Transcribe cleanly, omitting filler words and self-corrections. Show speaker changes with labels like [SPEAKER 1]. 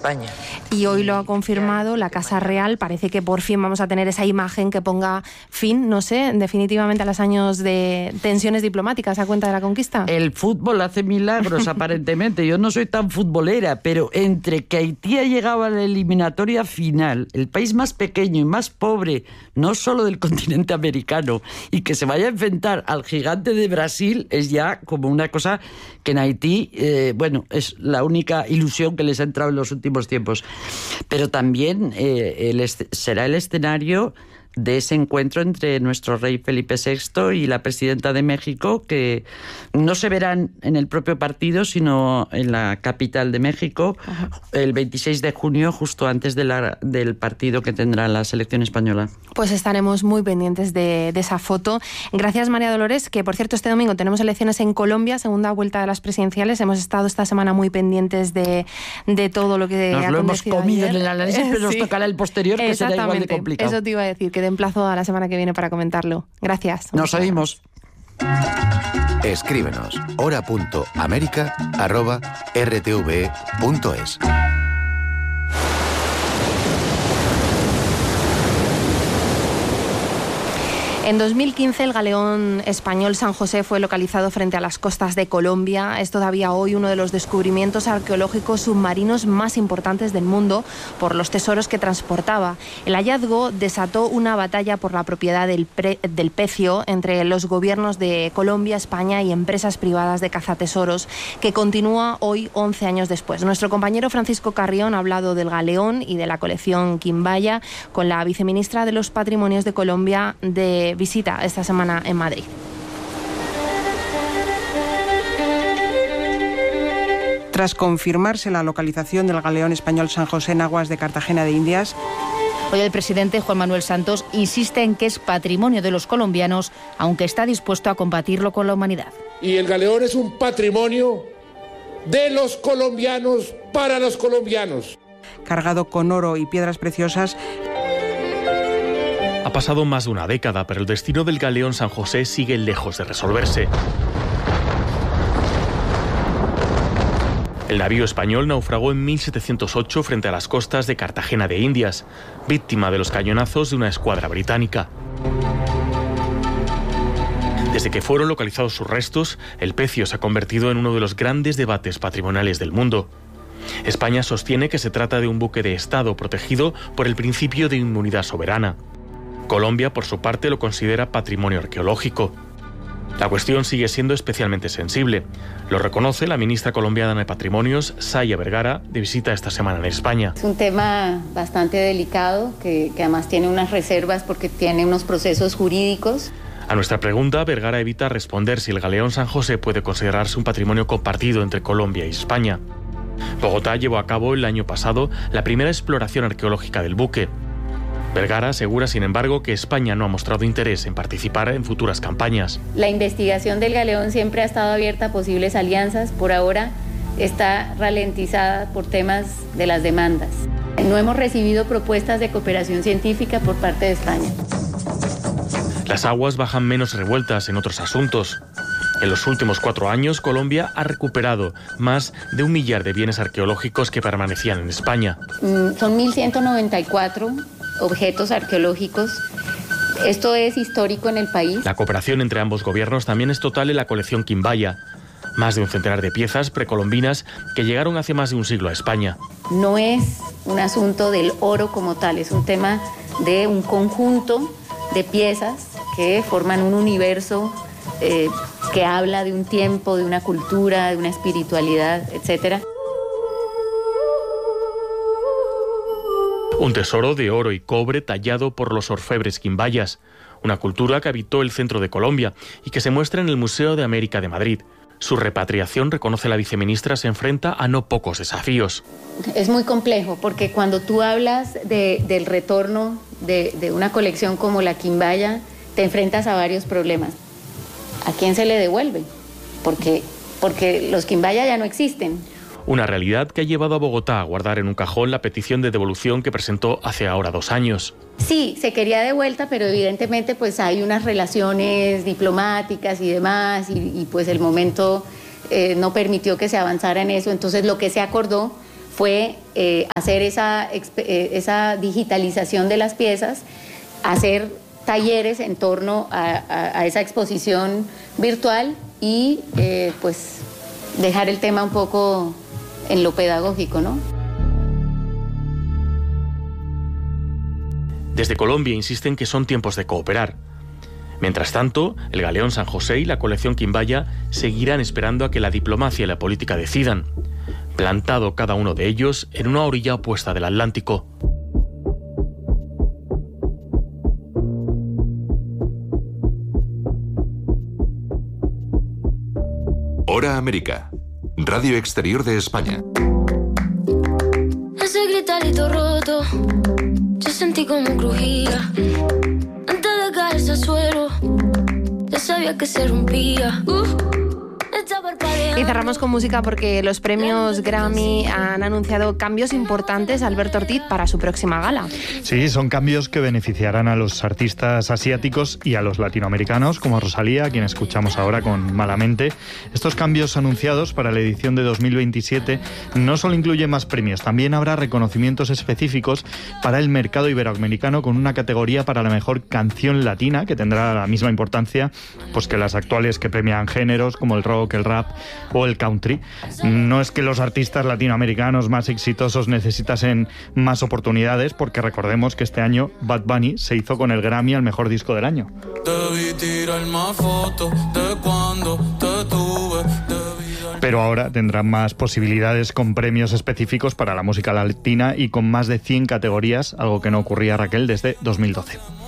[SPEAKER 1] España.
[SPEAKER 2] Y hoy lo ha confirmado la Casa Real. Parece que por fin vamos a tener esa imagen que ponga fin, no sé, definitivamente a los años de tensiones diplomáticas a cuenta de la conquista.
[SPEAKER 3] El fútbol hace milagros, aparentemente. Yo no soy tan futbolera, pero entre que Haití ha llegado a la eliminatoria final, el país más pequeño y más pobre, no solo del continente americano, y que se vaya a enfrentar al gigante de Brasil, es ya como una cosa que en Haití, es la única ilusión que les ha entrado en los últimos tiempos. Pero también será el escenario de ese encuentro entre nuestro rey Felipe VI y la presidenta de México, que no se verán en el propio partido, sino en la capital de México, el 26 de junio, justo antes del partido que tendrá la selección española.
[SPEAKER 2] Pues estaremos muy pendientes de esa foto. Gracias, María Dolores, que por cierto este domingo tenemos elecciones en Colombia, segunda vuelta de las presidenciales. Hemos estado esta semana muy pendientes de todo lo que
[SPEAKER 3] nos
[SPEAKER 2] ha
[SPEAKER 3] lo hemos comido
[SPEAKER 2] ayer
[SPEAKER 3] en el análisis, pero nos tocará el posterior, que será igual de complicado.
[SPEAKER 2] Eso te iba a decir, que te emplazo a la semana que viene para comentarlo. Gracias.
[SPEAKER 3] Nos oímos.
[SPEAKER 4] Escríbenos hora.america@rtve.es.
[SPEAKER 2] En 2015 el galeón español San José fue localizado frente a las costas de Colombia. Es todavía hoy uno de los descubrimientos arqueológicos submarinos más importantes del mundo por los tesoros que transportaba. El hallazgo desató una batalla por la propiedad del pecio entre los gobiernos de Colombia, España y empresas privadas de cazatesoros, que continúa hoy 11 años después. Nuestro compañero Francisco Carrión ha hablado del galeón y de la colección Quimbaya con la viceministra de los Patrimonios de Colombia de visita esta semana en Madrid.
[SPEAKER 5] Tras confirmarse la localización del galeón español San José en aguas de Cartagena de Indias,
[SPEAKER 6] hoy el presidente Juan Manuel Santos insiste en que es patrimonio de los colombianos, aunque está dispuesto a combatirlo con la humanidad.
[SPEAKER 7] Y el galeón es un patrimonio de los colombianos para los colombianos.
[SPEAKER 5] Cargado con oro y piedras preciosas.
[SPEAKER 8] Ha pasado más de una década, pero el destino del galeón San José sigue lejos de resolverse. El navío español naufragó en 1708 frente a las costas de Cartagena de Indias, víctima de los cañonazos de una escuadra británica. Desde que fueron localizados sus restos, el pecio se ha convertido en uno de los grandes debates patrimoniales del mundo. España sostiene que se trata de un buque de Estado protegido por el principio de inmunidad soberana. Colombia, por su parte, lo considera patrimonio arqueológico. La cuestión sigue siendo especialmente sensible. Lo reconoce la ministra colombiana de Patrimonios, Saya Vergara, de visita esta semana en España.
[SPEAKER 9] Es un tema bastante delicado, que además tiene unas reservas porque tiene unos procesos jurídicos.
[SPEAKER 8] A nuestra pregunta, Vergara evita responder si el galeón San José puede considerarse un patrimonio compartido entre Colombia y España. Bogotá llevó a cabo el año pasado la primera exploración arqueológica del buque. Vergara asegura, sin embargo, que España no ha mostrado interés en participar en futuras campañas.
[SPEAKER 9] La investigación del galeón siempre ha estado abierta a posibles alianzas. Por ahora está ralentizada por temas de las demandas. No hemos recibido propuestas de cooperación científica por parte de España.
[SPEAKER 8] Las aguas bajan menos revueltas en otros asuntos. En los últimos 4 años, Colombia ha recuperado más de 1 millar de bienes arqueológicos que permanecían en España.
[SPEAKER 9] Son 1.194 objetos arqueológicos. Esto es histórico en el país.
[SPEAKER 8] La cooperación entre ambos gobiernos también es total en la colección Quimbaya. Más de un centenar de piezas precolombinas que llegaron hace más de un siglo a España.
[SPEAKER 9] No es un asunto del oro como tal, es un tema de un conjunto de piezas que forman un universo que habla de un tiempo, de una cultura, de una espiritualidad, etcétera.
[SPEAKER 8] Un tesoro de oro y cobre tallado por los orfebres quimbayas, una cultura que habitó el centro de Colombia y que se muestra en el Museo de América de Madrid. Su repatriación, reconoce la viceministra, se enfrenta a no pocos desafíos.
[SPEAKER 9] Es muy complejo porque cuando tú hablas del retorno de una colección como la Quimbaya, te enfrentas a varios problemas. ¿A quién se le devuelve? Porque los Quimbaya ya no existen.
[SPEAKER 8] Una realidad que ha llevado a Bogotá a guardar en un cajón la petición de devolución que presentó hace ahora 2 años.
[SPEAKER 9] Sí, se quería de vuelta, pero evidentemente pues hay unas relaciones diplomáticas y demás, y pues el momento no permitió que se avanzara en eso. Entonces lo que se acordó fue hacer esa digitalización de las piezas, hacer talleres en torno a esa exposición virtual y pues dejar el tema un poco en lo pedagógico, ¿no?
[SPEAKER 8] Desde Colombia insisten que son tiempos de cooperar. Mientras tanto, el galeón San José y la colección Quimbaya seguirán esperando a que la diplomacia y la política decidan, plantado cada uno de ellos en una orilla opuesta del Atlántico.
[SPEAKER 1] Hora América, Radio Exterior de España.
[SPEAKER 4] Ese gritarito roto, yo sentí como crujía. Antes de caerse al suelo, ya sabía que se rompía.
[SPEAKER 2] Y cerramos con música porque los premios Grammy han anunciado cambios importantes, Alberto Ortiz, para su próxima gala.
[SPEAKER 10] Sí, son cambios que beneficiarán a los artistas asiáticos y a los latinoamericanos, como Rosalía, a quien escuchamos ahora con Malamente. Estos cambios anunciados para la edición de 2027 no solo incluyen más premios, también habrá reconocimientos específicos para el mercado iberoamericano, con una categoría para la mejor canción latina, que tendrá la misma importancia pues que las actuales, que premian géneros como el rock, el rap o el country. No es que los artistas latinoamericanos más exitosos necesitasen más oportunidades, porque recordemos que este año Bad Bunny se hizo con el Grammy al mejor disco del año. Pero ahora tendrán más posibilidades con premios específicos para la música latina y con más de 100 categorías, algo que no ocurría, Raquel, desde 2012.